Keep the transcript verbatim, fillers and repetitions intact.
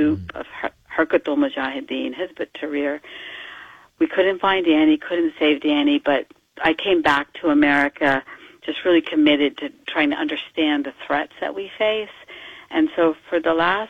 group mm. of Harkatul Mujahideen, Hizb ut-Tahrir. We couldn't find Danny, couldn't save Danny, but I came back to America just really committed to trying to understand the threats that we face. And so for the last